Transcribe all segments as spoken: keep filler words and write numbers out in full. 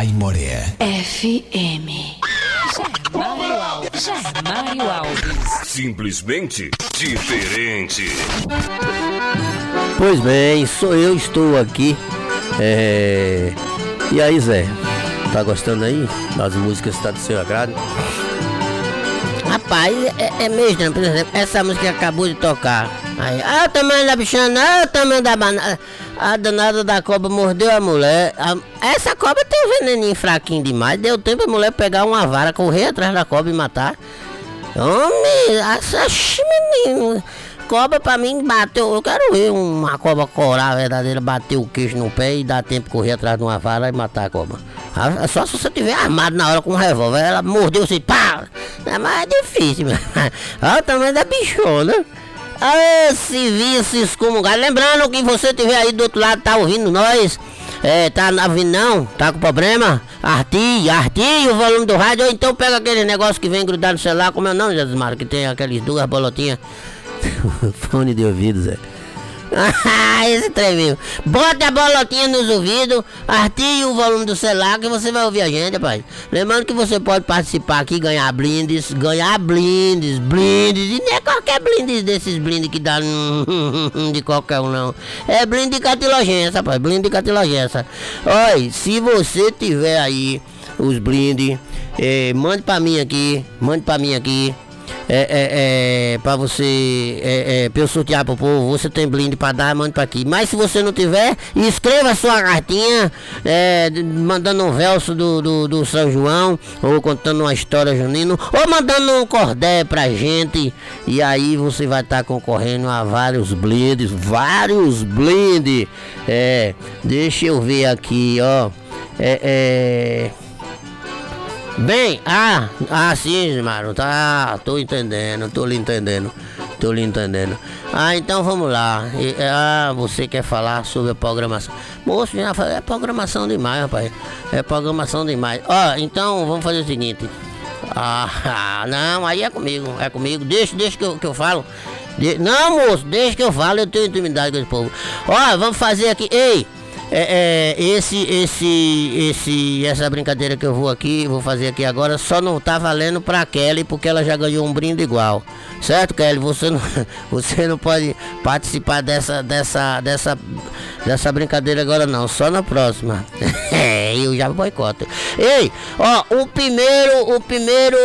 Aimoré F M. Germário Alves. Germário Alves. Simplesmente diferente. Pois bem, sou eu, estou aqui. É... E aí, Zé? Tá gostando aí das músicas? Tá do seu agrado? Rapaz, é, é mesmo, por exemplo, essa música que acabou de tocar. Aí, ah, o tamanho da bichana, ah, o tamanho da banana. A danada da cobra mordeu a mulher. A, essa cobra tem um veneninho fraquinho demais. Deu tempo a mulher pegar uma vara, correr atrás da cobra e matar. Homem, essa menino. Cobra pra mim bateu. Eu quero ver uma cobra coral verdadeira bater o queixo no pé e dar tempo de correr atrás de uma vara e matar a cobra. Ah, só se você tiver armado na hora com um revólver. Ela mordeu assim, pá! É mais difícil, meu. Olha o tamanho da bichona. Ah, se visse excomungado. Lembrando que você tiver aí do outro lado, tá ouvindo nós. É, tá ouvindo não? Tá com problema? Artie, artie o volume do rádio. Ou então pega aquele negócio que vem grudar no celular. Como é o nome, Jesus Mário? Que tem aqueles duas bolotinhas. Fone de ouvido, Zé. Ah, esse trem mesmo. Bota a bolotinha nos ouvidos, artie o volume do celular que você vai ouvir a gente, rapaz. Lembrando que você pode participar aqui, ganhar blindes, ganhar blindes, blindes. E não é qualquer blindes desses blindes que dá de qualquer um, não. É blinde de cartilagença, rapaz, blinde de cartilagença. Olha, se você tiver aí os blindes, eh, mande pra mim aqui, mande pra mim aqui. É, é, é, pra você, é, é, pra eu sortear pro povo, você tem blinde pra dar, mande pra aqui. Mas se você não tiver, escreva a sua cartinha, é, mandando um verso do, do, do São João, ou contando uma história junina, ou mandando um cordé pra gente. E aí você vai estar tá concorrendo a vários blindes, vários blindes. É, deixa eu ver aqui, ó. É, é... Bem, ah, ah sim, Maro, tá, tô entendendo, tô lhe entendendo, tô lhe entendendo. Ah, então vamos lá. E, ah, você quer falar sobre a programação? Moço, já falei, é programação demais, rapaz, é programação demais. Ó, então vamos fazer o seguinte. Ah, não, aí é comigo, é comigo, deixa, deixa que eu, que eu falo. De, não, moço, deixa que eu falo, eu tenho intimidade com esse povo. Ó, vamos fazer aqui, ei. É, é, esse, esse, esse, essa brincadeira que eu vou aqui, vou fazer aqui agora, só não tá valendo pra Kelly, porque ela já ganhou um brinde igual. Certo, Kelly? Você não, você não pode participar dessa, dessa, dessa, dessa brincadeira agora não, só na próxima. É, eu já boicoto. Ei, ó, o primeiro, o primeiro,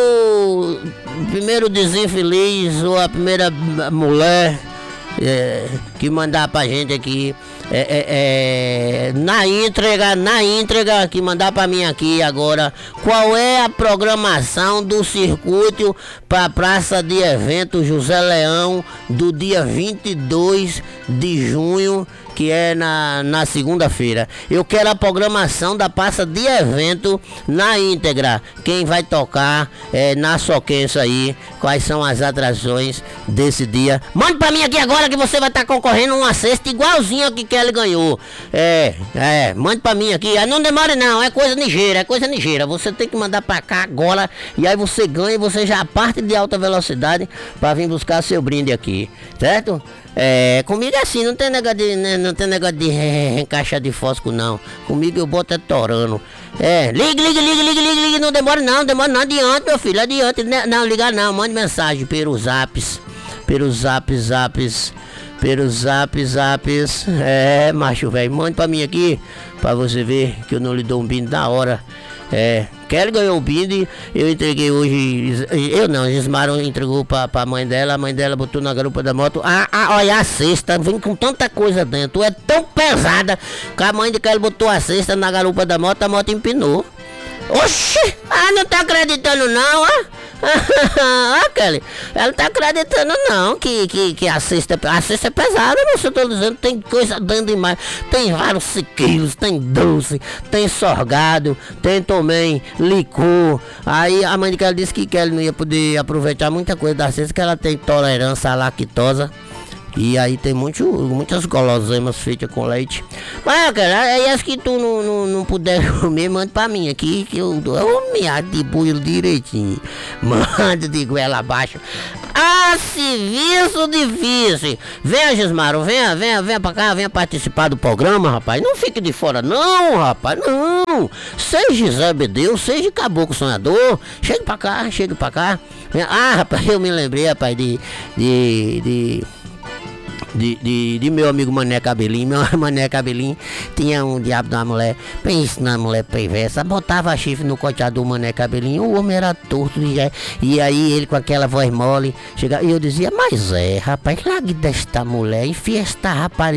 o primeiro desinfeliz, ou a primeira mulher é, que mandar pra gente aqui, É, é, é, na entrega, na entrega que mandar pra mim aqui agora, qual é a programação do circuito pra Praça de Evento José Leão do dia vinte e dois de junho, que é na, na segunda-feira. Eu quero a programação da praça de evento na íntegra. Quem vai tocar é, na Soquença aí, quais são as atrações desse dia. Mande pra mim aqui agora que você vai estar tá concorrendo uma cesta igualzinha que Kelly ganhou. É, é, mande pra mim aqui. Não demore não, é coisa ligeira, é coisa ligeira. Você tem que mandar pra cá agora e aí você ganha e você já parte de alta velocidade pra vir buscar seu brinde aqui, certo? É, comigo é assim, não tem negócio de, não tem negócio de encaixar de fósforo não. Comigo eu boto é torando. É, ligue, ligue, ligue, ligue, ligue, ligue, não demora não, não demora não, adiante meu filho, adiante. Não, ligar não, mande mensagem pelos zaps, pelos zaps, zaps, pelos zaps, zaps. É, macho velho, mande pra mim aqui, pra você ver que eu não lhe dou um brinde da hora. É, Kelly ganhou o brinde, eu entreguei hoje, eu não, Gismaro entregou pra, pra mãe dela, a mãe dela botou na garupa da moto. Ah, ah, olha a cesta, vem com tanta coisa dentro, é tão pesada que a mãe de Kelly botou a cesta na garupa da moto, a moto empinou. Oxi, ah, não tá acreditando não, ah? Ah, Kelly, ela não tá acreditando não que, que, que a cesta, a cesta é pesada, mas eu tô dizendo, tem coisa dando demais. Tem vários quilos, tem doce, tem sorgado, tem também licor. Aí a mãe de Kelly disse que Kelly não ia poder aproveitar muita coisa da cesta, que ela tem intolerância à lactose. E aí tem muito, muitas guloseimas feitas com leite. Mas, cara, aí acho que tu não, não, não puder comer, manda pra mim aqui, que eu dou um miado de buio direitinho. Manda de goela abaixo. Ah, serviço difícil. Venha, Gismaro, venha, venha, venha pra cá, venha participar do programa, rapaz. Não fique de fora não, rapaz, não. não. Seja Zé Bedeu, seja caboclo sonhador. Chega pra cá, chega pra cá. Ah, rapaz, eu me lembrei, rapaz, de... de... de... De, de, de meu amigo Mané Cabelinho. Meu Mané Cabelinho tinha um diabo de uma mulher. Pensa na mulher perversa. Botava chifre no coteado do Mané Cabelinho. O homem era torto. E, já, e aí ele com aquela voz mole chegava, e eu dizia: mas é, rapaz, largue desta mulher, enfia esta rapariga